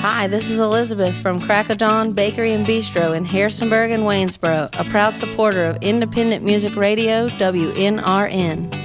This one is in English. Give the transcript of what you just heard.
Hi, this is Elizabeth from Crack of Dawn Bakery and Bistro in Harrisonburg and Waynesboro, a proud supporter of independent music radio, WNRN.